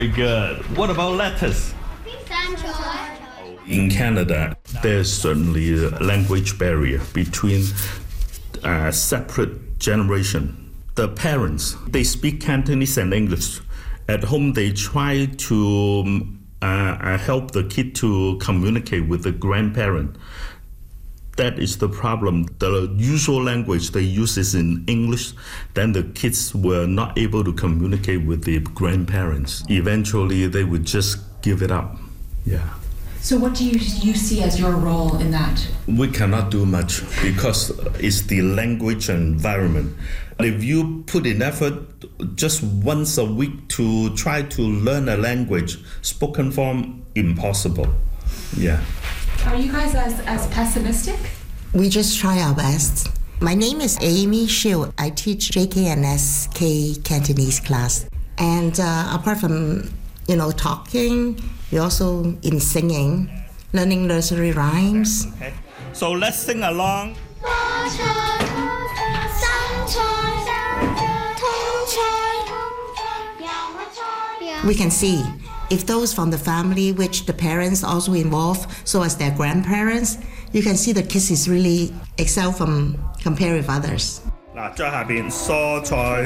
Very good. What about letters? In Canada, there's certainly a language barrier between separate generation. The parents, they speak Cantonese and English. At home, they try to help the kid to communicate with the grandparent. That is the problem. The usual language they use is in English. Then the kids were not able to communicate with the grandparents. Eventually, they would just give it up. Yeah. So what do you see as your role in that? We cannot do much because it's the language and environment. If you put in effort just once a week to try to learn a language, spoken form, impossible. Yeah. Are you guys as pessimistic? We just try our best. My name is Amy Shiu. I teach JK and SK Cantonese class. And apart from, talking, we also in singing, learning nursery rhymes. Okay. So let's sing along. We can see if those from the family, which the parents also involved, so as their grandparents, you can see the kids is really excel from compare with others. 嗱，再下邊蔬菜。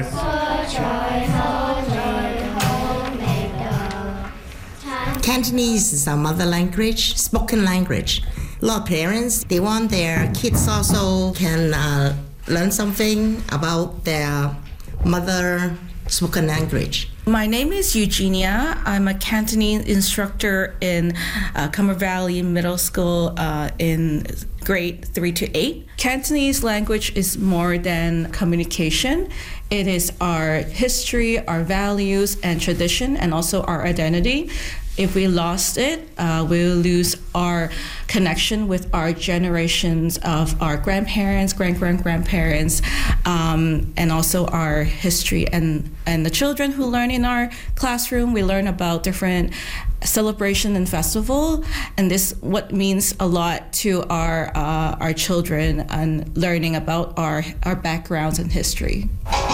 Cantonese is our mother language, spoken language. A lot of parents, they want their kids also can learn something about their mother spoken language. My name is Eugenia. I'm a Cantonese instructor in Cumber Valley Middle School in grade 3 to 8. Cantonese language is more than communication. It is our history, our values and tradition, and also our identity. If we lost it, we'll lose our connection with our generations of our grandparents, grandparents, and also our history. And the children who learn in our classroom, we learn about different celebration and festival, and this what means a lot to our children and learning about our backgrounds and history.